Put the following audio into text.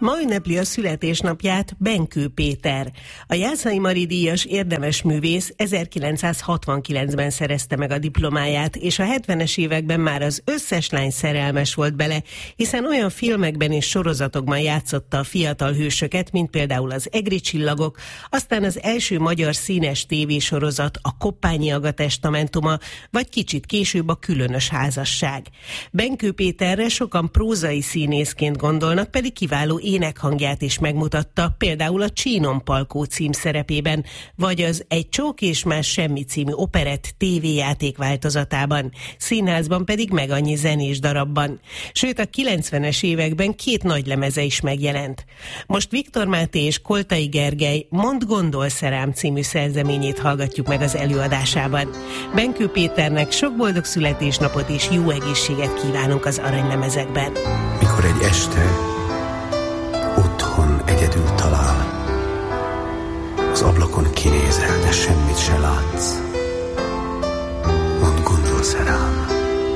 Ma ünnepli a születésnapját Benkő Péter. A Jászai Mari díjas érdemesművész 1969-ben szerezte meg a diplomáját, és a 70-es években már az összes lány szerelmes volt bele, hiszen olyan filmekben és sorozatokban játszotta a fiatal hősöket, mint például az Egri csillagok, aztán az első magyar színes tévésorozat, a Koppányi Aga testamentuma, vagy kicsit később a Különös házasság. Benkő Péterre sokan prózai színészként gondolnak, pedig kiváló énekhangját is megmutatta, például a Csínon Palkó címszerepében, vagy az Egy csók és más semmi című operett tévéjáték változatában, színházban pedig meg annyi zenés darabban. Sőt, a 90-es években 2 nagylemeze is megjelent. Most Viktor Máté és Koltai Gergely Mondd gondolsz rám című szerzeményét hallgatjuk meg az előadásában. Benkő Péternek sok boldog születésnapot és jó egészséget kívánunk az aranylemezekben. Mikor egy este otthon egyedül talál, az ablakon kinézel, de semmit se látsz.